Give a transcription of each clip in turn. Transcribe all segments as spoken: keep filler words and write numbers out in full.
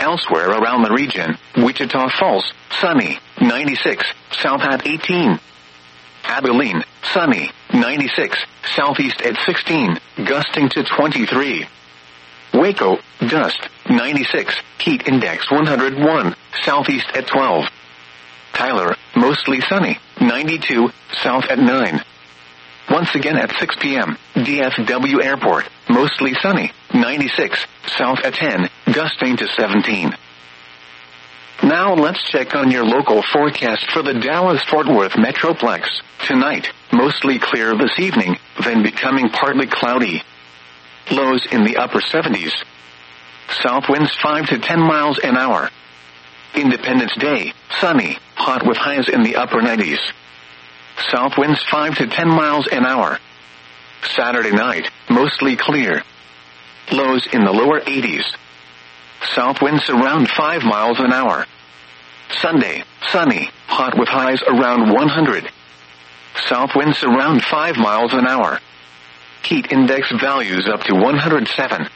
Elsewhere around the region, Wichita Falls, sunny, ninety-six, south at eighteen. Abilene, sunny, ninety-six, southeast at sixteen, gusting to twenty-three. Waco, dust, ninety-six, heat index one hundred one, southeast at twelve. Tyler, mostly sunny, ninety-two, south at nine. Once again at six p.m., D F W Airport, mostly sunny, ninety-six, south at ten, gusting to seventeen. Now let's check on your local forecast for the Dallas-Fort Worth Metroplex. Tonight, mostly clear this evening, then becoming partly cloudy. Lows in the upper seventies. South winds five to ten miles an hour. Independence Day, sunny, hot with highs in the upper nineties. South winds five to ten miles an hour. Saturday night, mostly clear. Lows in the lower eighties. South winds around five miles an hour. Sunday, sunny, hot with highs around one hundred. South winds around five miles an hour. Heat index values up to one hundred seven.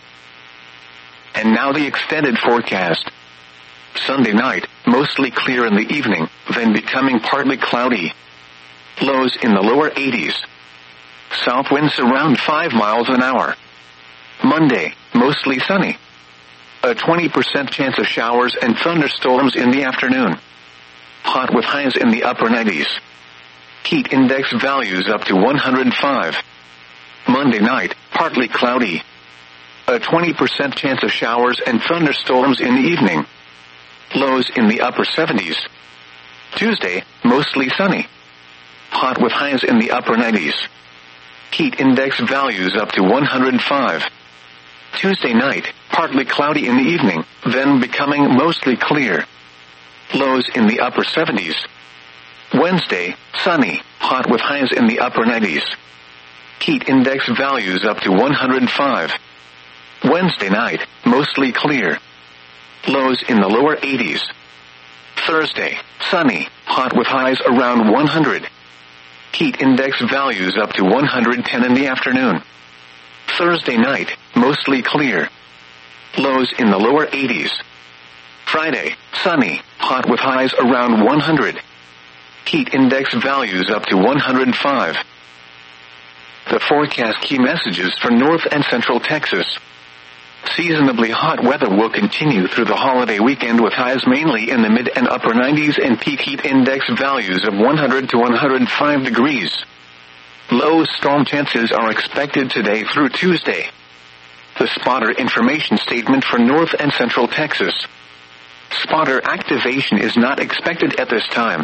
And now the extended forecast. Sunday night, mostly clear in the evening, then becoming partly cloudy. Lows in the lower eighties. South winds around five miles an hour. Monday, mostly sunny. A twenty percent chance of showers and thunderstorms in the afternoon. Hot with highs in the upper nineties. Heat index values up to one hundred five. Monday night, partly cloudy. A twenty percent chance of showers and thunderstorms in the evening. Lows in the upper seventies. Tuesday, mostly sunny. Hot with highs in the upper nineties. Heat index values up to one hundred five. Tuesday night, partly cloudy in the evening, then becoming mostly clear. Lows in the upper seventies. Wednesday, sunny, hot with highs in the upper nineties. Heat index values up to one hundred five. Wednesday night, mostly clear. Lows in the lower eighties. Thursday, sunny, hot with highs around one hundred. Heat index values up to one hundred ten in the afternoon. Thursday night, mostly clear. Lows in the lower eighties. Friday, sunny, hot with highs around one hundred. Heat index values up to one hundred five. The forecast key messages for North and Central Texas. Seasonably hot weather will continue through the holiday weekend with highs mainly in the mid and upper nineties and peak heat index values of one hundred to one hundred five degrees. Low storm chances are expected today through Tuesday. The spotter information statement for North and Central Texas. Spotter activation is not expected at this time.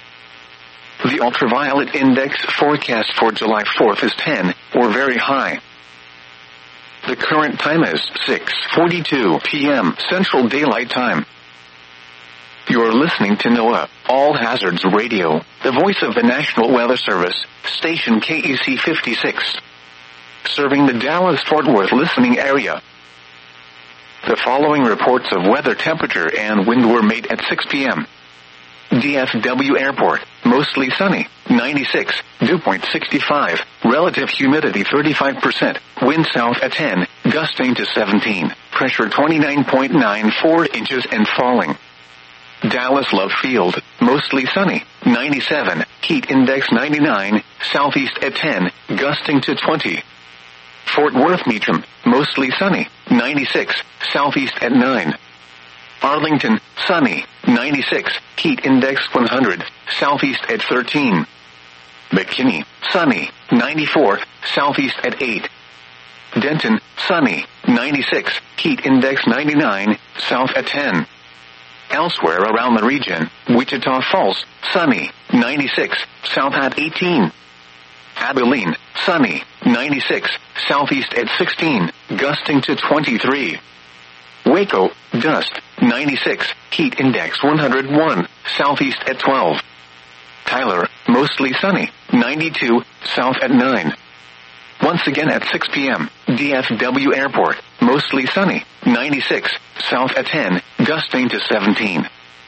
The ultraviolet index forecast for July fourth is ten, or very high. The current time is six forty-two p.m. Central Daylight Time. You're listening to NOAA, All Hazards Radio, the voice of the National Weather Service, station K E C fifty-six. Serving the Dallas-Fort Worth listening area. The following reports of weather temperature and wind were made at six p.m. D F W Airport, mostly sunny, ninety-six, dew point sixty-five, relative humidity thirty-five percent, wind south at ten, gusting to seventeen, pressure twenty-nine point nine four inches and falling. Dallas Love Field, mostly sunny, ninety-seven, heat index ninety-nine, southeast at ten, gusting to twenty. Fort Worth Meacham, mostly sunny, ninety-six, southeast at nine. Arlington, sunny, ninety-six, heat index one hundred, southeast at thirteen. McKinney, sunny, ninety-four, southeast at eight. Denton, sunny, ninety-six, heat index ninety-nine, south at ten. Elsewhere around the region, Wichita Falls, sunny, ninety-six, south at eighteen. Abilene, sunny, ninety-six, southeast at sixteen, gusting to twenty-three. Waco, dust, ninety-six, heat index one hundred one, southeast at twelve. Tyler, mostly sunny, ninety-two, south at nine. Once again at six p.m., D F W Airport, mostly sunny, ninety-six, south at ten, gusting to seventeen.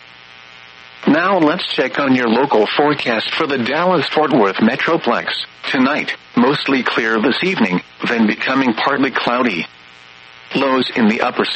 Now let's check on your local forecast for the Dallas-Fort Worth Metroplex. Tonight, mostly clear this evening, then becoming partly cloudy. Lows in the upper